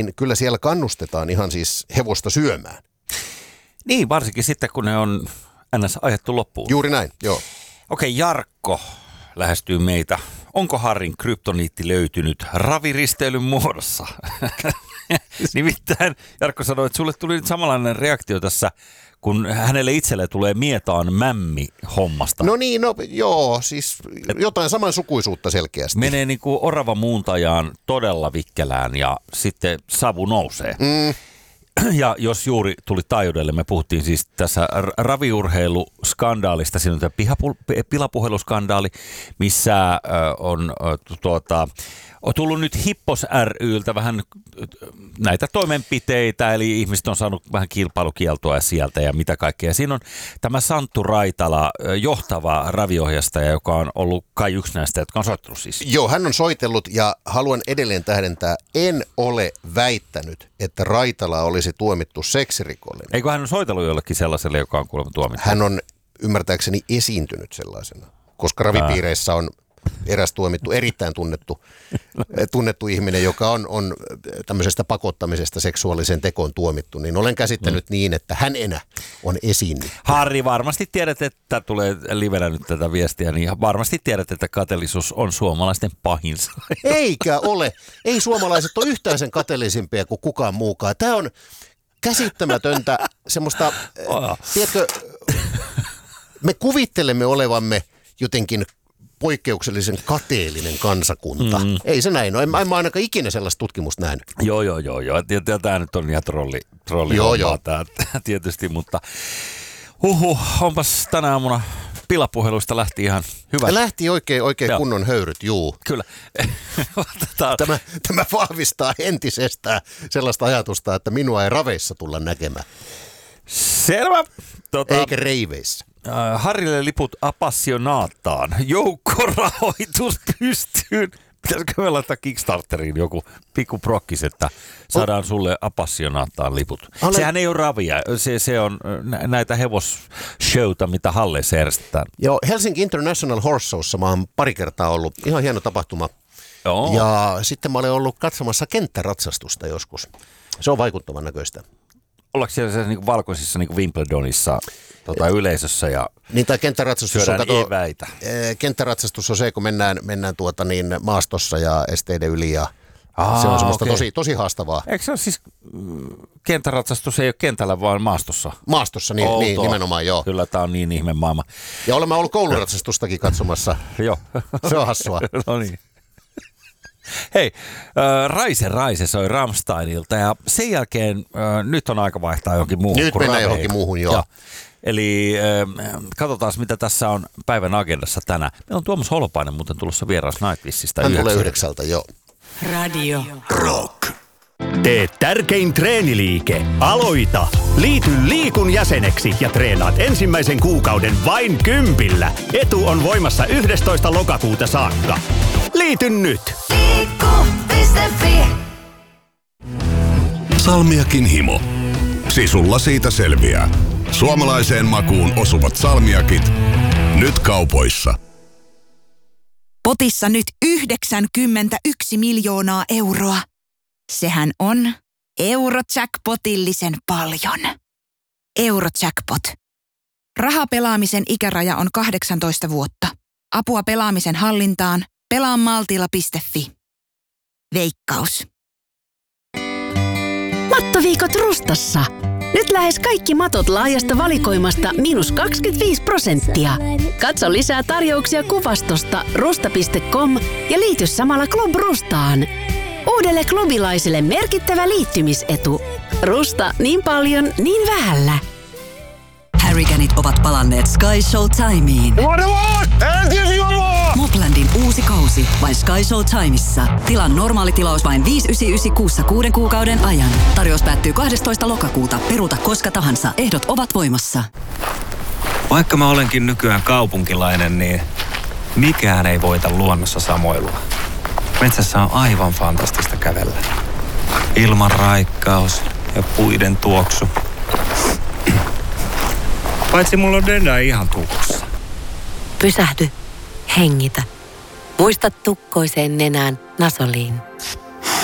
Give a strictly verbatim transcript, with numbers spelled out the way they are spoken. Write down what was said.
niin kyllä siellä kannustetaan ihan siis hevosta syömään. Niin, varsinkin sitten kun ne on ns. Ajettu loppuun. Juuri näin, joo. Okei, Jarkko lähestyy meitä. Onko Harrin kryptoniitti löytynyt raviristeilyn muodossa? Nimittäin Jarkko sanoi, että sulle tuli nyt samanlainen reaktio tässä, kun hänelle itselle tulee mietaan mämmi hommasta. No niin, no joo, siis jotain samansukuisuutta selkeästi. Menee niin kuin orava muuntajaan todella vikkelään ja sitten savu nousee. Mm. Ja jos juuri tuli taajuudelle, me puhuttiin siis tässä raviurheiluskandaalista, siinä on tämä pihapu- pilapuheluskandaali, missä äh, on äh, tuota... On tullut nyt Hippos ry:ltä vähän näitä toimenpiteitä, eli ihmiset on saanut vähän kilpailukieltoa sieltä ja mitä kaikkea. Siinä on tämä Santtu Raitala, johtava raviohjastaja, joka on ollut kai yksi näistä, jotka on soittanut siis. Joo, hän on soitellut ja haluan edelleen tähdentää, en ole väittänyt, että Raitala olisi tuomittu seksirikollinen. Eikö hän on soitellut jollekin sellaiselle, joka on kuulemma tuomittu? Hän on ymmärtääkseni esiintynyt sellaisena, koska ravipiireissä on eräs tuomittu, erittäin tunnettu, tunnettu ihminen, joka on, on tämmöisestä pakottamisesta seksuaaliseen tekoon tuomittu, niin olen käsittänyt mm. niin, että hän enää on esiinnyt. Harri, varmasti tiedät, että tulee livenä nyt tätä viestiä, niin varmasti tiedät, että kateellisuus on suomalaisten pahin sairaus. Eikä ole. Ei suomalaiset ole yhtään sen kateellisimpia kuin kukaan muukaan. Tämä on käsittämätöntä semmoista, oh. tiedätkö, me kuvittelemme olevamme jotenkin poikkeuksellisen kateellinen kansakunta. Mm. Ei se näin ole. En, en mä ainakaan ikinä sellaista tutkimusta nähnyt. Joo, joo, joo. joo. Tämä nyt on ihan trolli, trolli joo, joo. Tää, tietysti, mutta huhhuh, onpas tänä aamuna pilapuheluista lähti ihan hyvä. Lähti oikein, oikein kunnon höyryt, juu. Kyllä. tämä, tämä vahvistaa entisestään sellaista ajatusta, että minua ei raveissa tulla näkemään. Selvä. Tota... Eikä reiveissä. Harrille liput Appassionaataan. Joukkorahoitus pystyyn. Pitäisikö me laittaa Kickstarteriin joku pikku prokkis, että saadaan sulle Appassionaataan liput. Olen... Sehän ei ole ravia. Se, se on näitä hevosshowta, mitä halleissa järjestetään. Joo, Helsinki International Horse Showssa mä oon pari kertaa ollut. Ihan hieno tapahtuma. Joo. Ja sitten mä olen ollut katsomassa kenttäratsastusta joskus. Se on vaikuttavan näköistä. Ollaanko siellä se, niin valkoisissa niin Wimbledonissa tota, yleisössä ja niin, tai kenttäratsastus on, kato, eväitä? Kenttäratsastus on se, kun mennään, mennään tuota, niin, maastossa ja esteiden yli ja Aa, se on semmoista okay. tosi, tosi haastavaa. Eikö se ole siis, kenttäratsastus ei ole kentällä, vaan maastossa? Maastossa, niin, niin nimenomaan, joo. Kyllä, tämä on niin ihme maailma. Ja olemme ollut kouluratsastustakin katsomassa. Joo. Se on hassua. No niin. Hei, äh, Raise Raise soi Rammsteinilta ja sen jälkeen äh, nyt on aika vaihtaa johonkin muuhun. Nyt mennään johonkin muuhun, joo. joo. Eli äh, katsotaan, mitä tässä on päivän agendassa tänään. Meillä on Tuomas Holopainen muuten tulossa vieras Nightwishista. Hän tulee yhdeksältä, joo. Radio Rock. Tee tärkein treeniliike. Aloita! Liity Liikun jäseneksi ja treenaat ensimmäisen kuukauden vain kympillä. Etu on voimassa yhdestoista lokakuuta saakka. Liity nyt! Liikku piste fi Salmiakin himo. Sisulla siitä selviää. Suomalaiseen makuun osuvat salmiakit. Nyt kaupoissa. Potissa nyt yhdeksänkymmentäyksi miljoonaa euroa. Sehän on Eurojackpotillisen paljon. Eurojackpot. Rahapelaamisen ikäraja on kahdeksantoista vuotta. Apua pelaamisen hallintaan. pelaa maltilla piste fi. Veikkaus. Mattoviikot Rustassa. Nyt lähes kaikki matot laajasta valikoimasta miinus kaksikymmentäviisi prosenttia. Katso lisää tarjouksia kuvastosta rusta piste com ja liity samalla Club Rustaan. Uudelle klubilaiselle merkittävä liittymisetu. Rusta niin paljon, niin vähällä. Harriganit ovat palanneet Sky Showtimeen. Moplandin uusi kausi vain Sky Showtimeissa. Tilan normaali tilaus vain viisi yhdeksänsataayhdeksänkymmentäyhdeksän kuussa kuuden kuukauden ajan. Tarjous päättyy kahdestoista lokakuuta. Peruuta koska tahansa. Ehdot ovat voimassa. Vaikka mä olenkin nykyään kaupunkilainen, niin mikään ei voita luonnossa samoilua. Metsässä on aivan fantastista kävellä. Ilman raikkaus ja puiden tuoksu. Paitsi mulla on Denda ihan tukossa. Pysähdy. Hengitä. Muista tukkoiseen nenään Nasoliin.